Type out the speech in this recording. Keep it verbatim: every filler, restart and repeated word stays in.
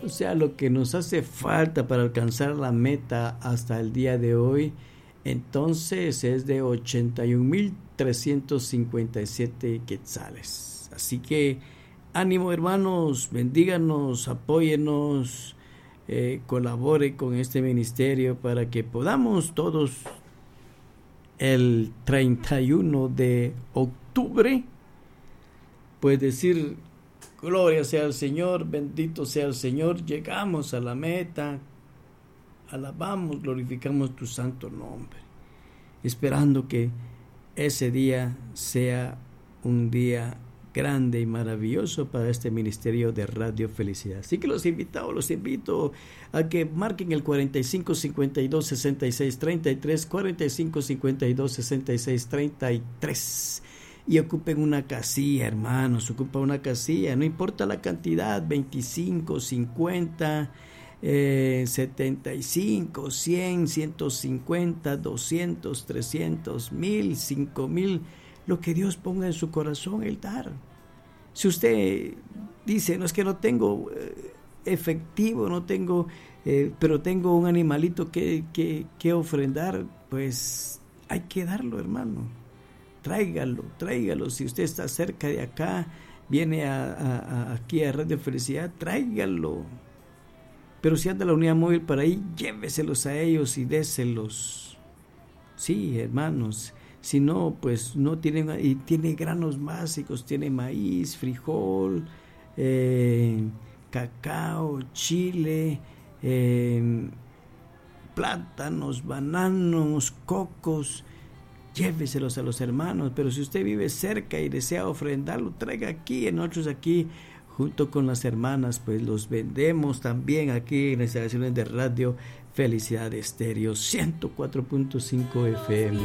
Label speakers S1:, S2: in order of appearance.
S1: O sea, lo que nos hace falta para alcanzar la meta hasta el día de hoy, entonces es de ochenta y un mil trescientos cincuenta y siete quetzales. Así que ánimo, hermanos, bendíganos, apóyennos, eh, colabore con este ministerio para que podamos todos el treinta y uno de octubre pues decir: gloria sea al Señor, bendito sea el Señor, llegamos a la meta, alabamos, glorificamos tu santo nombre, esperando que ese día sea un día grande y maravilloso para este ministerio de Radio Felicidad. Así que los invito, los invito a que marquen el cuarenta y cinco cincuenta y dos sesenta y seis treinta y tres, cuarenta y cinco cincuenta y dos sesenta y seis treinta y tres, y ocupen una casilla, hermanos, ocupa una casilla, no importa la cantidad, veinticinco, cincuenta, eh, setenta y cinco, cien, ciento cincuenta, doscientos, trescientos, mil, cinco mil, lo que Dios ponga en su corazón, el dar. Si usted dice: no, es que no tengo eh, efectivo, no tengo, eh, pero tengo un animalito que, que, que ofrendar, pues hay que darlo, hermano. Tráigalo, tráigalo. Si usted está cerca de acá, viene a, a, a aquí a Radio Felicidad, tráigalo. Pero si anda la unidad móvil para ahí, lléveselos a ellos y déselos. Sí, hermanos. Si no, pues no tienen, y tiene granos básicos, tiene maíz, frijol, eh, cacao, chile, eh, plátanos, bananos, cocos. Lléveselos a los hermanos. Pero si usted vive cerca y desea ofrendarlo, traiga aquí. Nosotros aquí, junto con las hermanas, pues los vendemos también aquí en las instalaciones de Radio Felicidad Estéreo ciento cuatro punto cinco F M.